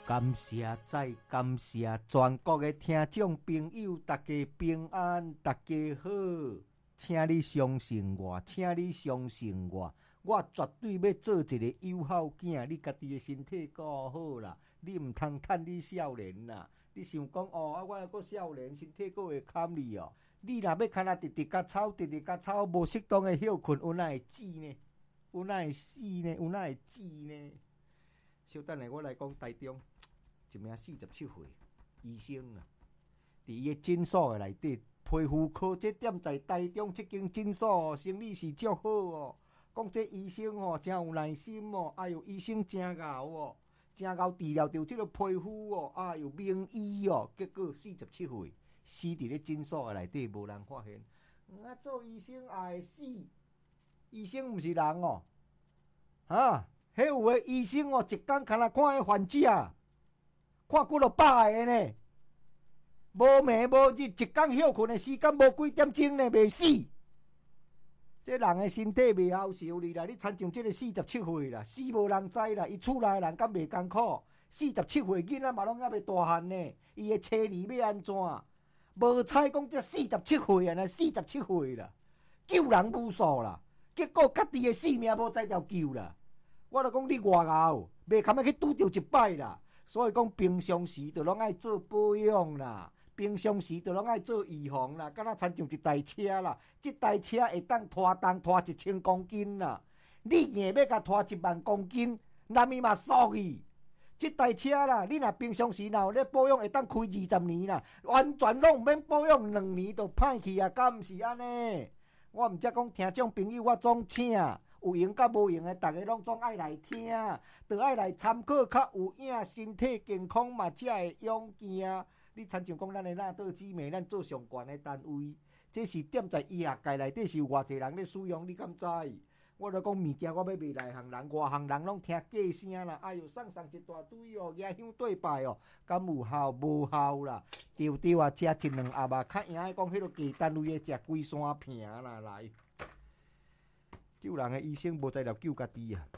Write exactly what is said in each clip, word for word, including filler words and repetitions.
感谢再感谢全国的听众朋友，大家平安，大家好。请你相信我，请你相信我，我绝对要做一个友好囝。你家己的身体顾好啦，你唔通趁你少年啦。你想讲哦，啊，我还阁少年，身体阁会堪你哦。你若要看啊，直直甲吵，直直甲吵，无适当的休困，有哪会死呢？有哪会死呢？有哪会死呢？稍等下，我来讲台中一名四十七岁医生啊，伫伊个诊所的内底。皮肤科这点在台中这间诊所生意是足好哦。讲这医生哦，真有耐心哦。哎呦，医生真牛哦，真牛治疗着这个皮肤哦。哎呦，名医哦。结果四十七岁死伫咧诊所的内底，无人发现。啊，做医生也会死？医生毋是人哦。哈，迄有个医生哦，一工干那看迄患者，看几落百个呢。无暝无日，一工休困的时间无几点钟呢，袂死。这人的身体袂好受哩啦！你参像这个四十七岁啦，死无人知啦。伊厝内人敢袂艰苦？四十七岁囡仔嘛拢还袂大汉呢，伊的妻儿要安怎？无彩讲这四十七岁啊，那四十七岁啦，救人无数啦，结果家己的性命无再条救啦。我就讲你外牛，袂堪要去拄着一摆啦。所以讲平常时就拢爱做保养啦。平常时就拢爱做预防啦，敢若参像一台车啦，这台车会当拖重拖一千公斤啦。你硬要甲拖一万公斤，那咪嘛俗去。这台车啦，你若平常时若有咧保养，会当开二十年啦，完全拢毋免保养两年就歹去啊，敢毋是安尼？我毋则讲听众朋友，我总请有用甲无用的，逐个拢总爱来听，就爱来参考较有影，身体健康嘛才会勇行。你参像讲咱的纳豆姊妹，咱做上悬的单位，这是点在医学界内底是有偌济人咧使用，你敢知？我著讲物件，我要卖内行人，外行人拢听价声啦。哎哟，送送一大堆哦，野香对拜哦，敢有效？无效啦！丢丢啊，食一两盒啊，较赢的讲迄个鸡单位的食规山片啦来。救人的医生无在了救家己啊！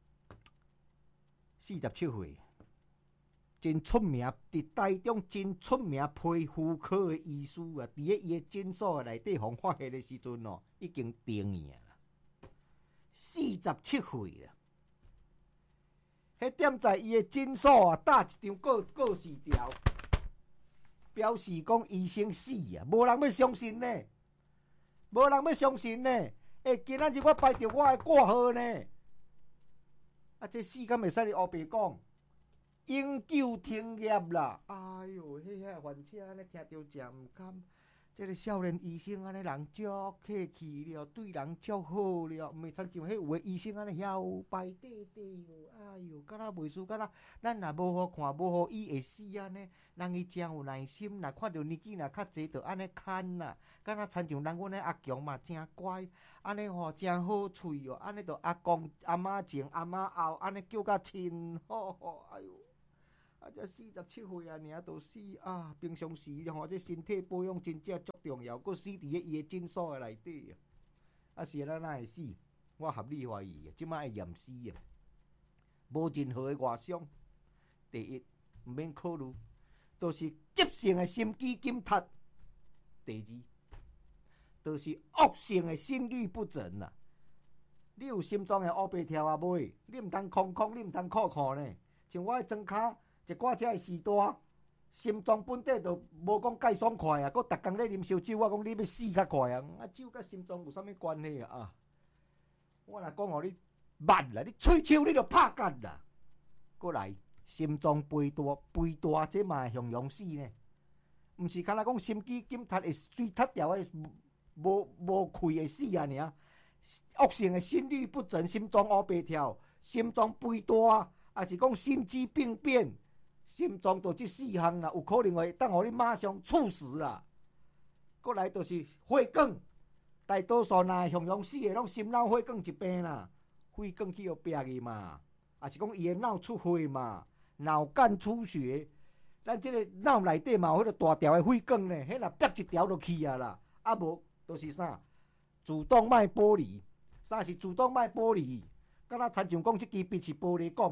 四十七岁。真出名，伫台中真出名皮肤科的医师啊，伫咧伊的诊所内底，互发现的时阵哦，已经定影啦。四十七岁啦，迄点在伊的诊所啊，打一张告告示条，表示讲医生死啊，无人要相信呢，无人要相信呢。诶，今仔日我排着我的挂号呢，啊，这死敢会使你黑白讲？永久停业啦！哎哟，迄遐患者安尼听着真毋甘。这个少年医生安尼人足客气了，对人足好了，毋会参像迄有诶医生安尼摇摆底底哦。哎哟，敢若袂输，敢若咱若无好看，无好医会死安尼。人伊真有耐心，若看到年纪若较济，就安尼看啦。敢若参像咱阮诶阿强嘛，真乖，安尼吼真好喙哦，安尼就阿公阿妈前阿妈后，安尼叫甲亲好好。哎哟！啊，这四十七岁啊，尔都死啊！平常时吼，这身体保养真正足重要，佮死伫咧伊的诊所的内底啊！啊，是咱哪会死？我合理怀疑啊，即摆会验死啊，无任何的外伤。第一，毋免考虑，都是急性的心肌紧贴；第二，都是恶性的心律不整啦。你有心脏的黑白跳啊？袂，你毋通空空，你毋通酷酷呢？像我的庄骹。一寡只会时大，心脏本底就无讲介爽快啊，佮逐工咧啉烧酒，我讲你要死较快啊！啊，酒甲心脏有啥物关系啊？啊，我若讲互你慢啦，你喙手你就拍干啦。过来，心脏肥大，肥大这嘛会形容死呢？毋是敢若讲心肌紧贴会水塌掉诶，无无气会死啊尔。恶性的心律不整，心脏黑白跳，心脏肥大，还是讲心肌病变。心脏就这四项啦，有可能会当互你马上猝死啦。过来就是血管，大多数若会形容死的，拢心脑血管疾病啦，血管去互壁去嘛，也是讲伊的脑出血嘛，脑干出血。咱这个脑内底嘛有迄个大条的血管呢，迄若逼一条就去啊啦。啊无就是啥，主动脉剥离，啥是主动脉剥离？敢若参像讲这支笔是玻璃管啦。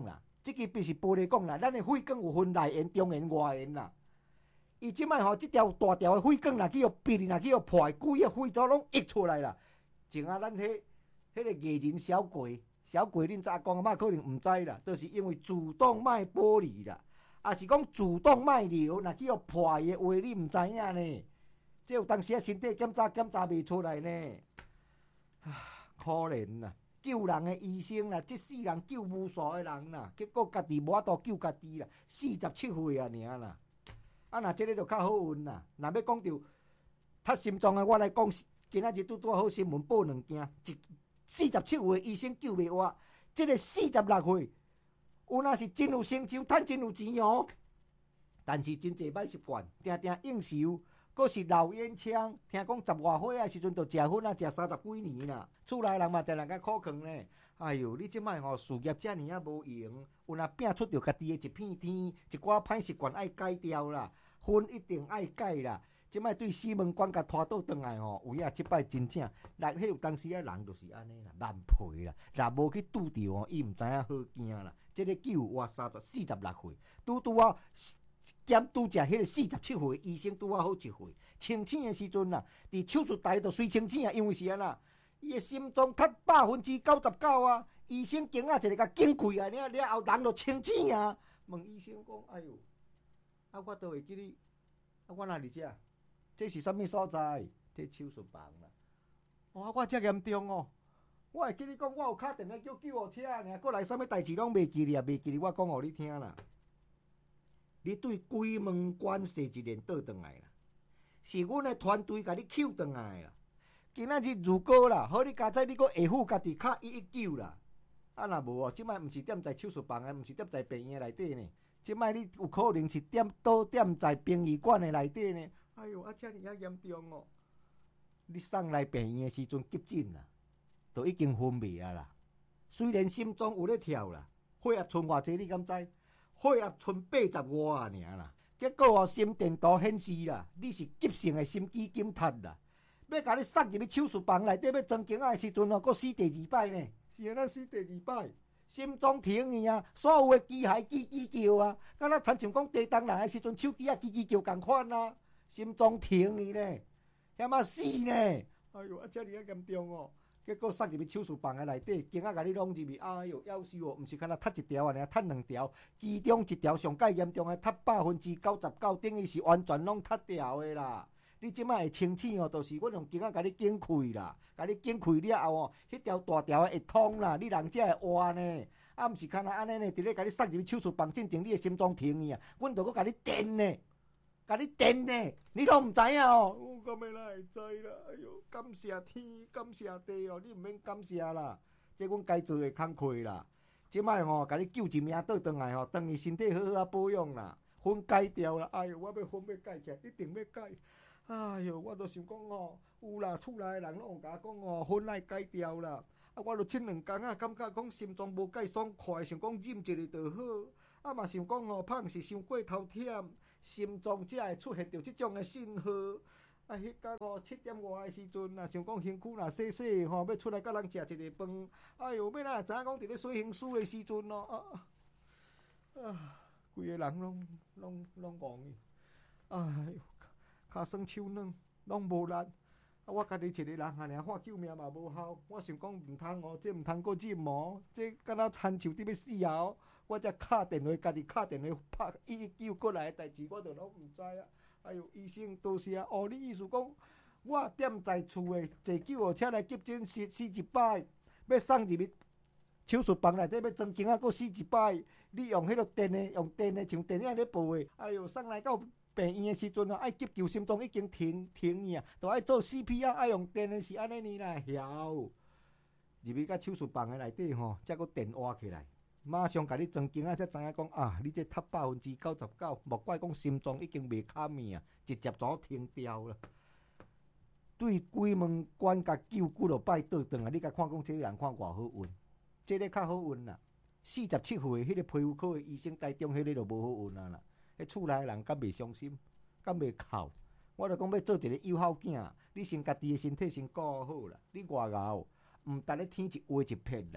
这支笔是玻璃管啦，咱的血管有分内缘、中缘、外缘啦。伊即摆吼，即条大条的血管若去互笔，若去互破，规个血组拢溢出来啦。像啊，咱迄、迄个艺人小鬼，小鬼恁查公阿嬷可能毋知啦，都、就是因为主动脉剥离啦，啊是讲主动脉瘤若去互破的话，你毋知影呢？即有当时啊，身体检查检查袂出来呢，啊，可怜啦！救人的医生啦，即世人救无数的人啦，结果家己无法度救家己啦，四十七岁啊，尔啦。啊，那即个就较好运啦。若要讲到他心脏的，我来讲，今仔日拄拄好新闻报两件，一四十七岁的医生救袂活，即、這个四十六岁，有那是真有成就，趁真有钱哦。但是真侪歹习惯，定定应酬，阁是老烟枪。听讲十外岁啊时阵，就食薰啊，食三十几年啦。厝内人嘛，定定甲苦劝呢。哎呦，你即摆吼事业遮尔啊无用，有若拼出着家己的一片天，一寡歹习惯爱改掉啦，薰一定爱改啦。即摆对西门关甲拖倒转来吼，有影即摆真正，那迄有当时啊人就是安尼啦，万倍啦，若无去拄着哦，伊毋知影好惊啦。即、這个救活三十四十六岁，拄拄啊减拄只迄个四十七岁医生拄啊好一岁，清醒的时阵啦，伫手术台就随清醒啊，因为是安那。伊的心脏踢百分之九十九啊！医生惊啊，一个甲惊溃啊！了了后人就清醒啊！问医生讲：“哎呦，啊我都会记你，啊我哪伫遮？这是啥物所在？这手术房啦！哇，我遮严重哦！我会记你讲，我有敲电话叫救护车尔，过来啥物代志拢袂记哩啊，袂记哩，我讲互你听啦。你对鬼门关设一连倒转来啦，是阮的团队甲你扣转来啦。”今仔日如果啦，好你家仔你阁下俯家己敲一一九啦，啊若无哦，即摆毋是踮在手术房诶，毋是踮在病院内底呢，即摆你有可能是踮倒踮在殡仪馆诶内底呢。哎呦，啊遮尔啊严重哦！你送来病院诶时阵急诊啦，都已经昏迷啊啦。虽然心脏有咧跳啦，血压剩偌济你敢知？血压剩八十外啊尔啦。结果哦，心电图显示啦，你是急性诶心肌梗塞啦。要甲你送入去手术房内底要装镜仔的时阵哦，阁死第二摆呢，是安尼死第二摆，心脏停去啊，所有的机械叽叽叫啊，敢若亲像讲地动人的时阵手机啊叽叽叫共款啊，心脏停去呢，险啊死呢！哎呦，啊遮尔啊严重哦，结果送入去手术房的内底，镜仔甲你弄入去，哎呦，夭寿哦，毋是敢若踢一条啊，尔踢两条，其中一条上介严重的，踢百分之九十九，等于是完全拢踢掉的啦。你即摆会清醒哦，就是阮用镜仔甲你剪开啦，甲你剪开了后哦，迄条大条的会通啦，你人才会活呢。啊，毋是看若安尼呢，伫咧甲你送入去手术房，进前你的心脏停去啊，阮着搁甲你电呢，甲你电呢，你拢毋知影哦。我敢要哪会知啦？哎呦，感谢天，感谢地哦，你毋免感谢啦，这阮该做的工课啦。即摆吼，甲你救一命倒转来吼，当伊身体好好啊保养啦，婚改掉啦。哎呦，我要婚要改起来，一定要改。哎呦，我都想讲哦，有啦，厝内的人拢有甲我讲哦，婚爱改掉啦。啊，我都这两工啊，感觉讲心脏无介爽快，想讲忍一下就好。啊嘛想讲哦，怕是伤过头忝，心脏才会出现着这种的信号。啊，迄天哦七点外的时阵啊，想讲身躯若洗洗吼，要出来甲人食一个饭。哎呦，要哪会知影讲伫咧洗身躯的时阵哦，啊啊，规个人拢拢拢戆去。哎呦！骹酸手软，拢无力。啊，我家己一个人啊，尔喊救命嘛无效。我想讲毋通哦，这毋通搁忍哦，这敢若亲像伫要死啊！哦，我才敲电话，家己敲电话拍一一九过来的代志，我都拢毋知啊。哎呦，医生多谢啊！哦，你意思讲，我踮在厝的坐救护车来急诊死死一摆，要送入去手术房内底要装镜仔，搁死一摆。你用迄个电的，用电的像电影咧播的，哎呦，送来到病院的时阵啊，爱急救心脏已经停停去啊，都爱做 C P R， 爱用电的是安尼呢啦，晓入去甲手术房的内底吼，才搁电活起来，马上甲你装镜仔，才知影讲啊，你这踢百分之九十九，莫怪讲心脏已经袂堪去啊，直接怎停掉了。对鬼门关甲救几落摆倒转啊，你甲看讲这个人看偌好运，这个较好运啦。四十七岁迄个皮肤科的医生台中迄个就无好运啊啦。迄厝内人敢袂伤心，敢袂哭？我著讲要做一个友好囝，你先家己的身体先顾好啦。你外敖毋值咧天一话一撇啦。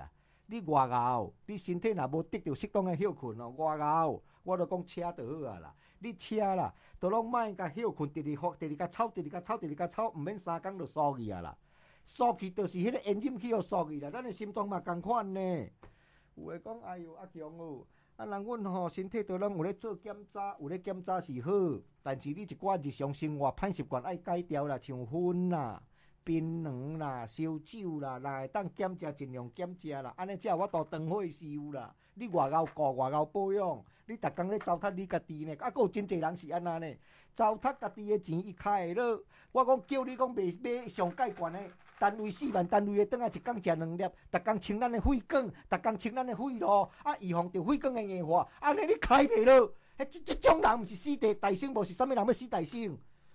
你外后，你身体若无得到适当的休困哦，外后我都讲车就好啊啦。你车啦，都拢莫甲休困，直直发，直直甲操，直直甲操，直直甲操，毋免三工就输去啊啦。输去就是迄个烟瘾去互输去啦。咱的心脏嘛共款呢。有诶讲，哎哟，阿强哦，啊人阮吼身体都拢有咧做检查，有咧检查是好，但是你一寡日常生活歹习惯爱改掉啦，像薰啦、槟榔啦、烧酒啦，若会当减食尽量减食啦，安尼才有法度长岁寿啦。你外后顾外后保养，你逐工咧糟蹋你家己呢，啊，佫有真侪人是安那呢，糟蹋家己的钱伊开会落。我讲叫你讲袂买上介悬的。单位四万单位的，等下一工食两粒，逐工清咱的肺管，逐工清咱的肺路，啊，预防着肺管的硬化。安尼你开袂落，迄即即种人毋是死地大生，无是啥物人要死大生。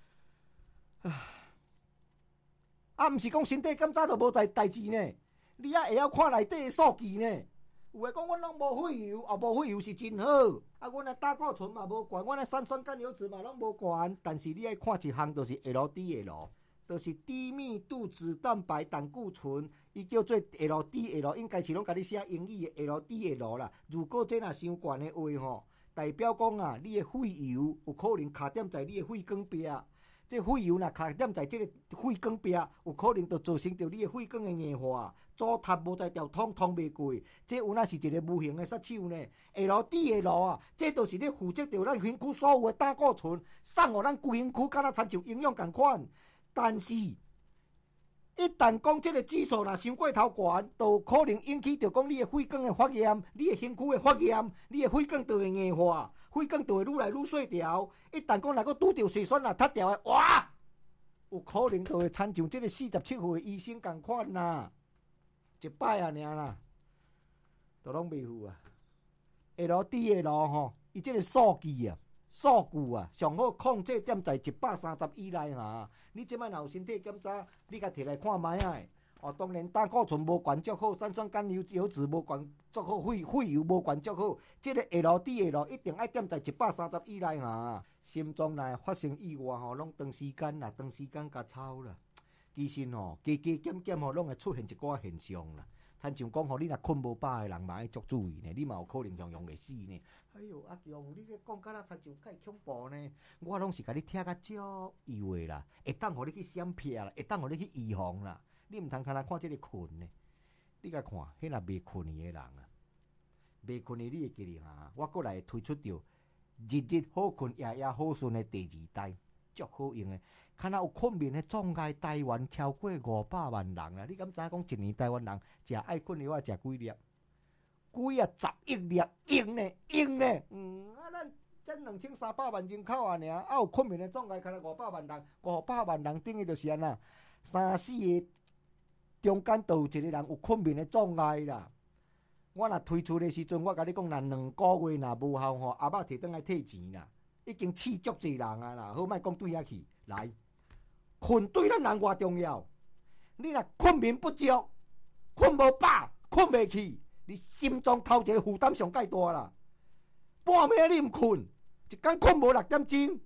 啊，毋是讲身体检查就无在代志呢，你啊会晓看内底的数据呢。有诶讲，阮拢无血油，啊无血油是真好。啊，阮诶胆固醇嘛无悬，阮诶三酸甘油脂嘛拢无悬，但是你爱看一项，就是 L D L。就是低密度脂蛋白胆固醇，伊叫做 L D L， 应该是拢甲你写英语的 L D L 啦。如果这若伤悬的话吼，代表讲啊，你的肺油有可能卡点在你的肺管壁。这肺油若卡点在这个肺管壁，有可能就造成着你的肺管的硬化，阻塌无在调通通袂过。这有那是一个无形的杀手呢。L D L 啊，这都是咧负责着咱身躯所有的胆固醇，送互咱规身躯，敢若亲像营养共款。但是，一旦讲这个指数若伤过头悬，就可能引起着讲你的肺管的发炎，你的身躯的发炎，你的肺管就会硬化，肺管就会愈来愈细条。一旦讲若个拄着细栓若塌掉的，哇，有可能就会亲像这个四十七岁的医生共款啦，一摆啊尔啦，都拢袂赴啊。L D L 吼，伊这个数据啊。数据啊，上好控制点在一百三十以内哈。你即摆若有身体检查，你甲摕来看卖啊。哦，当然胆固醇无悬足好，三酸甘油油脂无悬足好，肺肺油无悬足好。即、這个 L D L 一定爱点在一百三十以内哈。心脏若发生意外吼，拢长时间啦，长时间甲操啦。其实吼，加加减减吼，拢会出现一寡现象啦。亲像讲吼，你若困无饱的人嘛爱足注意呢，你嘛有可能样样会死呢。哎呦，阿强，你咧讲甲咱亲像介恐怖呢？我拢是甲你听甲足油的啦，会当互你去闪避啦，会当互你去预防啦。你毋通看来看这个困呢？你甲看，迄若未困的人啊，未困的你会记哩哈？我过来推出着日日好困，夜夜好睡的第二代，足好用的。看若有困眠的总该台湾超过五百万人啦！你敢知讲一年台湾人食爱困的话食几粒？几啊十亿粒用呢？用呢？嗯啊，咱才两千三百万人口啊，尔啊有困眠的总该看若五百万人，五百万人等于就是安那三四个中间都有一个人有困眠的障碍啦。我若推出的时阵，我甲你讲，若两个月若无效吼，阿爸摕倒来退钱啦，已经刺足侪人啊啦。好，莫讲对遐去来。困对咱人偌重要，你若困眠不足，困无饱，困袂去，你心脏头一个负担上介大啦。半暝你毋困，一工困无六点钟，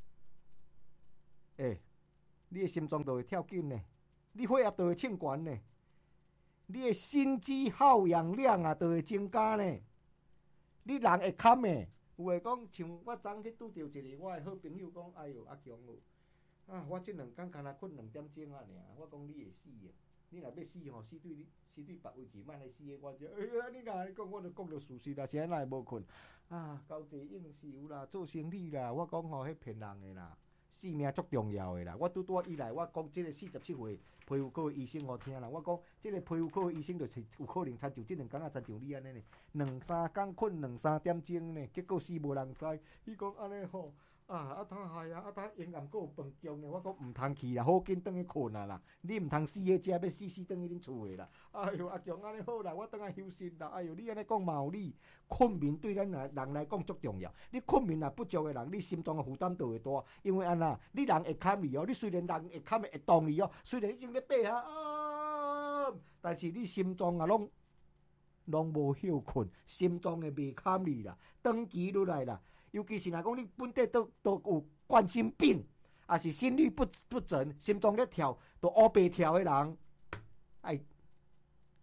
诶、欸，你的心脏就会跳紧呢，你血压就会称悬呢，你的心肌耗氧量啊就会增加呢，你人会堪的。有诶讲，像我昨去拄着一个我诶好朋友讲，哎哟，阿强哦。啊！我即两工干那困两点钟啊，尔我讲你会死啊！你若要死吼，死对你死对别位去，莫来死诶我这。哎呀，你若你讲，我著讲着事实啦，是安那会无困啊？交际应酬啦，做生意啦，我讲吼，迄骗人诶啦，性命足重要诶啦。我拄拄以来，我讲即个四十七岁皮肤科医生，我听啦，我讲即个皮肤科医生就是有可能参像即两工啊，参像你安尼呢，两三工困两三点钟呢，结果死无人知。伊讲安尼吼。啊！啊，他害啊！啊，他营养够有饭强呢，我讲毋通去啦，好紧转去困啊啦！你毋通死诶，只要死死转去恁厝诶啦！哎哟，阿强安尼好啦，我转来休息啦！哎哟，你安尼讲嘛有理，困眠对咱来人来讲足重要。你困眠若不足诶人，你心脏诶负担就会大，因为安那，你人会堪去哦，你虽然人会堪会动去哦，虽然已经咧爬下啊，但是你心脏啊拢拢无休困，心脏会袂堪去啦，长期落来啦。尤其是若讲你本地都都有冠心病，也是心律不不整，心脏咧跳，都乌白跳的人，哎，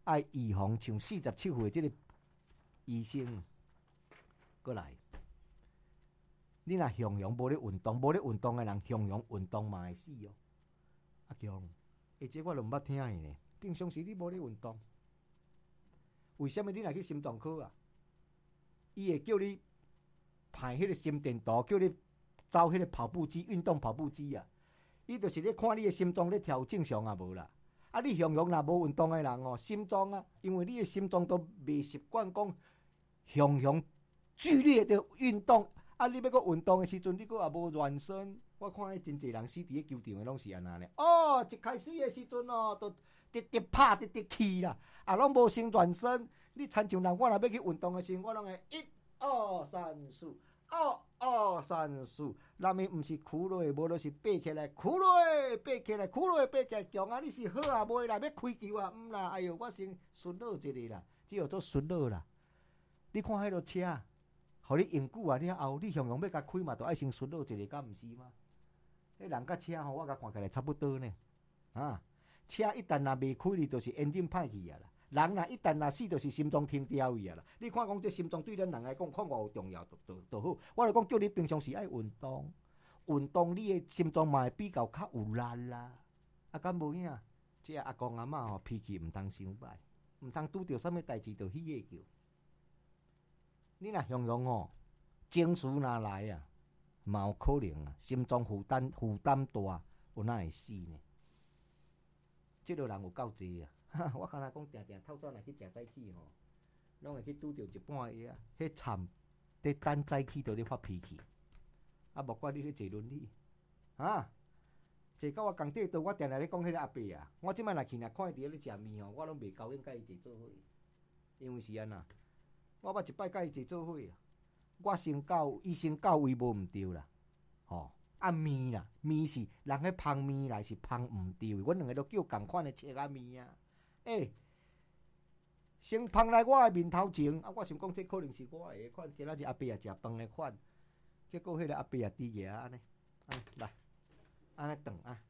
爱预防像四十七岁即个医生，过来。你若雄雄无咧运动，无咧运动诶人，雄雄运动嘛会死哦。阿强，而且我都毋捌听伊呢。平常时你无咧运动，为什么你若去心脏科啊？伊会叫你排迄个心电图，叫你走迄个跑步机、运动跑步机啊。伊就是咧看你诶心脏咧跳正常啊，无啦。啊，你雄雄若无运动诶人哦，心脏啊，因为你诶心脏都未习惯讲雄雄剧烈的运动。啊！你要搁运动的时阵，你搁也无暖身。我看迄真侪人死伫咧球场的拢是安那呢。哦，一开始的时阵哦，都直直拍直直去啦，啊，拢无先暖身。你亲像人，我若要去运动的时阵，我拢会一二三四，二二三四。那么毋是苦落，无就是爬起来，苦落爬起来，苦落爬起来。强啊！你是好啊，袂啦，要开球啊，毋啦。哎哟，我先顺落一个啦，只有做顺落啦。你看迄落车。互你用久啊了后，你雄雄要甲开嘛，都爱先顺落一个，敢毋是吗？迄人甲车吼，我甲看起来差不多呢。啊，车一旦若未开哩，就是엔진歹去啊啦。人若一旦若死，就是心脏停掉去啊啦。你看讲这心脏对咱人来讲，看偌有重要，都都都好。我就讲叫你平常时爱运动，运动你的心脏嘛会比较较有力啦。啊，敢无影？这阿公阿嬷吼脾气毋通伤歹，毋通拄着啥物代志就起个叫。你若雄雄吼，情绪若来啊，嘛有可能啊，心脏负担负担大，有哪会死呢？即落人有够济啊！我敢若讲定定透早来去食早起吼，拢会去拄着一半夜啊，迄惨伫等早起就咧发脾气，啊，莫怪你咧坐轮椅啊！坐到我工地倒，我定定咧讲迄个阿伯啊，我即摆若去若看伊伫咧食面吼，我拢袂高兴甲伊坐做伙，因为是安那。我捌一摆甲伊坐做伙啊，我先到，伊先到位无毋对啦，吼啊面啦，面是人迄芳面来是芳毋对，阮两个都叫共款的切啊面啊，诶、欸，先芳来我的面头前，啊，我想讲这可能是我的款，今仔日阿伯也食饭的款，结果迄个阿伯也伫个安尼，安尼来，安尼转啊，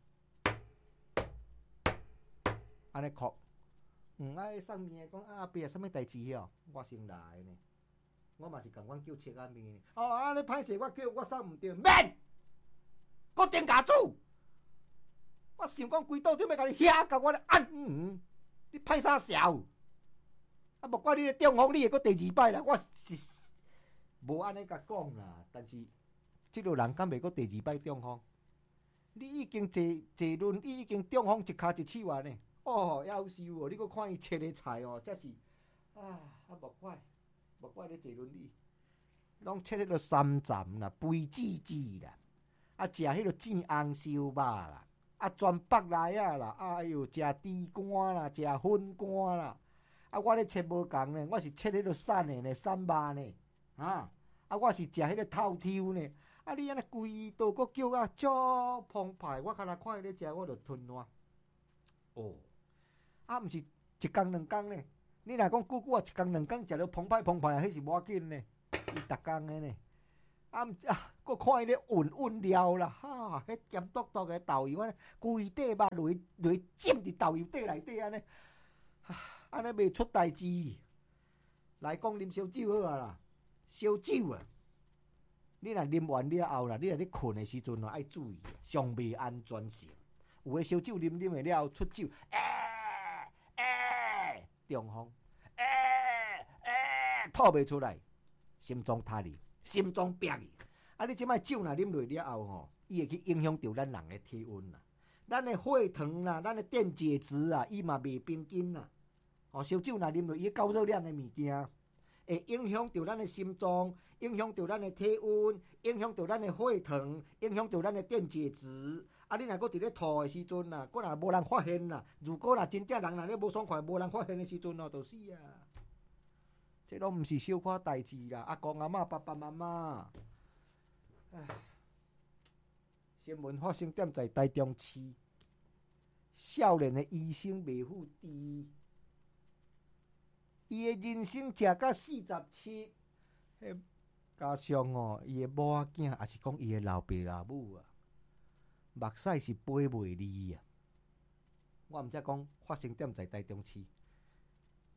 安尼哭。嗯，啊，上面讲啊，阿伯啊，什么代志哦？我先来呢，我嘛是共阮叫切仔面呢。哦，啊，你歹势，我叫我送毋对，免，搁顶家主。我想讲规道点要甲你遐甲我咧按，嗯，你歹啥笑？啊，莫怪你咧中风，你会搁第二摆啦。我是无安尼甲讲啦，但是即落人敢袂搁第二摆中风？你已经坐坐轮椅已经中风一骹一气完呢。哦，夭寿哦！你搁看伊切的菜哦，则是啊，啊莫怪，莫怪你坐轮椅，拢切迄落三层啦，肥滋滋啦，啊食迄落煎红烧肉啦，啊全北来啊啦，哎哟，食猪肝啦，食粉干啦，啊我咧切无共呢，我是切迄落瘦的呢，瘦肉呢，啊啊我是食迄个透抽呢，啊你安尼规道搁叫啊足澎湃，我敢若看伊咧食，我就吞烂，哦。啊，毋是一工两工呢？你若讲久久啊，一工两工食到澎湃澎湃，迄是无要紧呢。伊逐工的呢，啊毋啊，搁看伊咧运运了啦，哈，迄咸笃笃的豆油安尼，规底肉落去落去浸伫豆油底内底安尼，安尼袂出代志。来讲啉烧酒好啊啦，烧酒啊，你若啉完了后啦，你若咧困的时阵哦，爱注意，上袂安全性。有诶烧酒啉啉的了后出酒，欸中风，诶、欸、诶、欸，吐袂出来，心脏塌去，心脏壁去。啊，你即摆酒若啉落了后吼，伊会去影响到咱人的体温啦，咱的血糖啦，咱的电解质啊，伊嘛袂平均啦。哦，烧酒若啉落伊高热量的物件，会影响到咱的心脏，影响到咱的体温，影响到咱的血糖，影响到咱的电解质。啊！你若搁伫咧吐的时阵啦，搁若无人发现啦，如果若真正人若咧无爽快，无人发现的时阵哦，就死啊！这拢毋是小可代志啦，阿公阿嬷、爸爸妈妈。唉，新闻发生点在台中市，少年的医生袂赴治，伊的人生食到四十七，迄加上哦，伊的某仔囝，也是讲伊的老爸老母啊。目屎是飞袂离啊！我毋则讲发生点在台中市，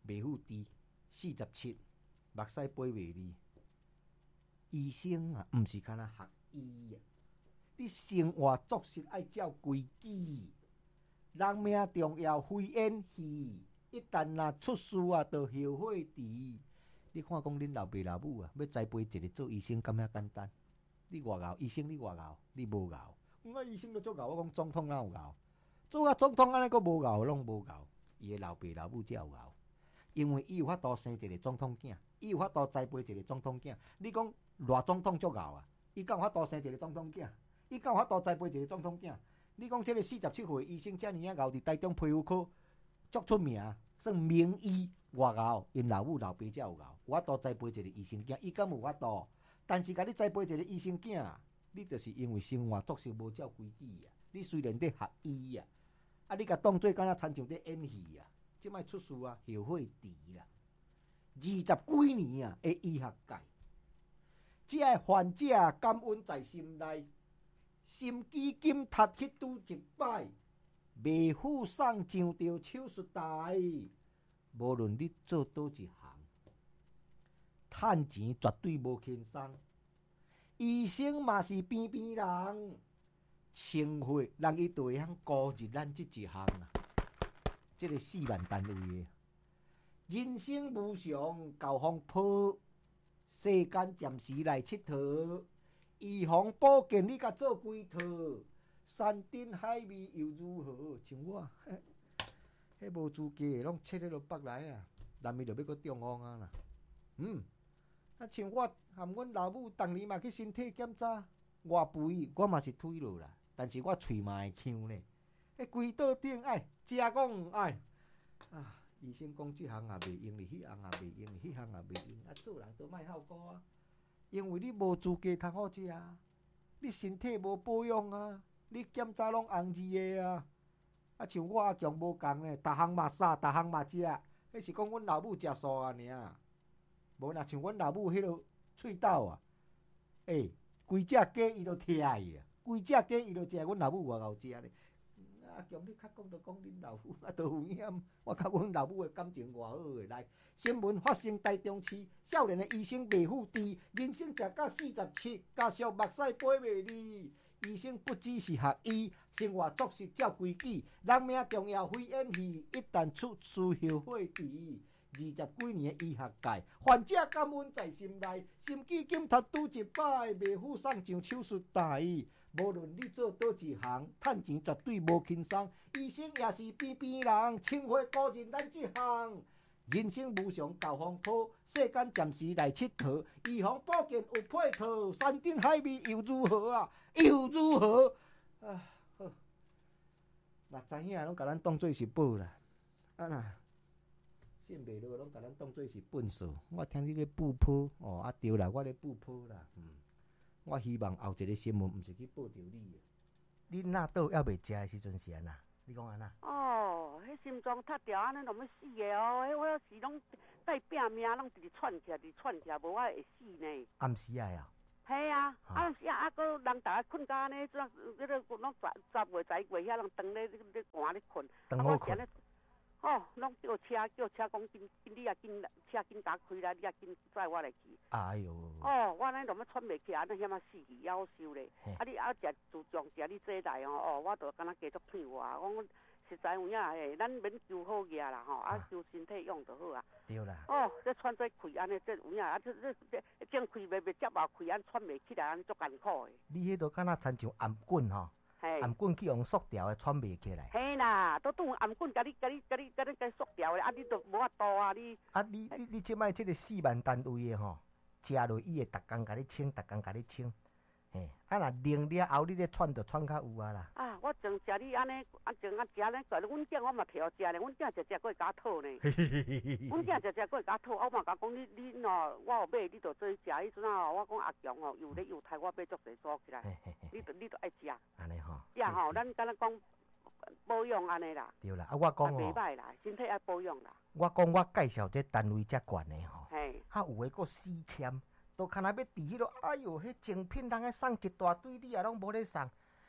袂赴低，四十七，目屎飞袂离。医生啊，毋是干那学医啊，你生活作息爱照规矩。人命重要，非演戏。一旦若出事啊，就后悔迟。你看讲恁老爸老母啊，要栽培一个做医生，敢遐简单？你外敖，医生你外敖，你无敖。我医生都足敖，我讲总统哪有敖？做啊总统安尼佫无敖，拢无敖。伊个老爸老母才有敖，因为伊有法度生一个总统囝，伊有法度栽培一个总统囝。你讲偌总统足敖啊？伊敢有法度生一个总统囝？伊敢有法度栽培一个总统囝？你讲这个四十七岁医生遮尔啊敖，伫台中皮肤科足出名，算名医外敖，因老母老爸才有敖，有法度栽培一个医生囝，伊敢有法度？但是，甲你栽培一个医生囝，你就是因为生活作息无照规矩啊！你虽然伫学医啊，啊，你甲当做敢若亲像伫演戏啊，即摆出事啊，后悔迟啦！二十几年啊，的医学界，即个患者感恩在心内，心肌紧塌去拄一摆，袂赴送上着手术台。无论你做倒一行。趁钱绝对无轻松，医生嘛是边边人，千岁人伊就会晓顾入咱即一项啦。即、这个四万单位的，人生无常，交风波，世间暂时来佚佗，预防保健你甲做几套，山珍海味又如何？像我，迄无资格拢切迄落北来啊，难免着要搁中风啊啦，嗯。啊，像我含阮老母，逐年嘛去身体检查，外肥我嘛是推落啦，但是我喙嘛会呛咧。迄规桌顶哎，食讲哎，啊，医生讲即项也袂用哩，迄项也袂用哩，迄项也袂用，啊，做人都莫效果啊，因为你无资格通好食啊，你身体无保养啊，你检查拢红字的啊，啊，像我阿强无共咧，逐项嘛杀，逐项嘛食，迄是讲阮老母食素啊尔。无若像阮老母迄落喙斗啊，诶、欸，规只鸡伊都疼伊啊，规只鸡伊都食，阮老母外敖食咧。啊，强你较讲着讲恁老母啊，都有影，我甲阮老母的感情偌好诶。来，新闻发生台中市少年的医生袂赴低，人生食到四十七，加上目屎飞袂离。医生不只是学医，生活作息照规矩，人命重要非演戏，一旦出事后悔迟。二十几年的医学界，患者感恩在心内，心肌紧塌拄一摆，袂赴送上手术台。无论你做倒一行，趁钱绝对无轻松。医生也是边边人，千岁顾认咱这行。人生无常，交风波，世间暂时来佚佗。预防保健有配套，山珍海味又如何啊？又如何？啊，好，若知影拢甲咱当做是宝啦，啊呐。信袂落，拢甲咱当做是笨数。我听你咧布铺，哦，啊对啦，我咧布铺啦。嗯，我希望后一个新闻毋是去报着你。你那倒还袂食的时阵是安那？你讲安那？ 哦，迄心脏塌掉安尼，拢要死的哦！迄我有时拢带拼命，拢直直窜起来，直窜起来，无我会死呢。 暗时啊呀？ 系啊，暗时啊，啊，个人大家困到安尼，即迄个拢十十月、十一月遐，人当咧咧咧寒咧困。 当好困。 哦，拢叫车叫车讲紧紧，你也紧车紧打开来，你也紧载我来去。 哎呦！ 哦，我安尼都要喘袂起来，安尼遐么死去夭寿咧。啊，你啊食自强食你这来哦，哦，我都敢若继续骗我。我讲实在有影诶，咱免求好嘢啦吼，啊求身体用就好啊。 对啦。 哦，这喘这气安尼，这有影啊，这这这正气袂袂接vào气，安喘袂起来，安尼足艰苦诶。 你迄都敢若亲像颔棍吼？颔棍去用塑料的，喘袂起来。 嘿啦，都当颔棍，甲你、甲你、甲你、甲你、甲塑料的，啊，你都无法度啊，你。 啊，你你你即摆即个四万单位的吼，食落伊会逐工甲你清，逐工甲你清。嘿，啊若冷了后，你咧喘就喘较有啊啦。 啊，我从食你安尼，啊从啊食咧，个阮囝我嘛摕互食咧，阮囝食食过会甲讨呢。阮囝食食过会甲讨，我嘛甲讲你你喏，我有买，你着做食。迄阵啊，我讲阿强哦，有咧犹太，我买足济做起来，你着你着爱食。 安尼吼。 呀吼，咱敢若讲保养安尼啦。 对啦，啊我讲哦。 袂歹啦，身体爱保养啦。 我讲我介绍这单位遮悬的吼。 嘿。 啊有诶佫死欠。都看那要伫迄落，哎哟，迄精品人个送一大堆，你也拢无咧送。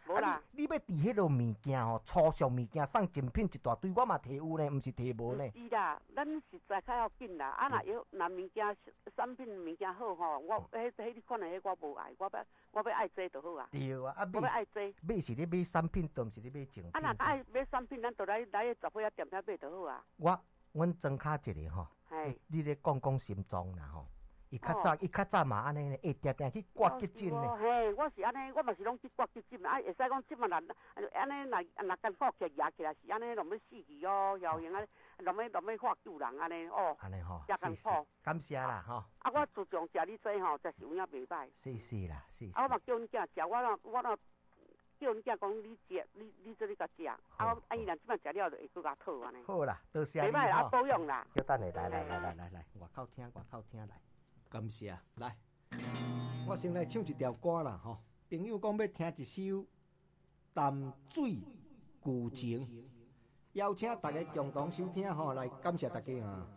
无啦。 你你要伫迄落物件吼，粗俗物件送精品一大堆，我嘛摕有呢，毋是摕无呢。 是啦，咱实在较要紧啦。啊，若有若物件产品物件好吼，我迄迄你款的迄我无爱，我要我要爱这就好啊。 对啊，啊我要爱这。 买是咧买产品，都毋是咧买精品。 啊，若爱买产品，咱就来来个十岁啊店遐买就好啊。 我阮庄卡一个吼，你咧讲讲心脏啦吼。伊较早，伊较早嘛安尼呢，会定定去刮结针呢。 嘿，我是安尼，我嘛是拢去刮结针，啊，会使讲即嘛人安尼，若若艰苦起压起来是安尼，拢要死去哦，效应啊，拢要拢要化救人安尼哦。 安尼吼， 真艰苦。 感谢啦吼。 啊，我自从食你这吼，就是有影袂歹。 是是啦，是是。 啊，我嘛叫阮囝食，我若我若叫阮囝讲你食，你你做你甲食，啊，啊伊若即摆食了就会搁甲讨安尼。 好啦，多谢你吼。袂歹啦，保养啦。 叫等下来来来来来来，外口听外口听来。 感谢，来，我先来唱一条歌啦吼。朋友讲要听一首《淡水旧情》，邀请大家共同收听吼，来感谢大家啊。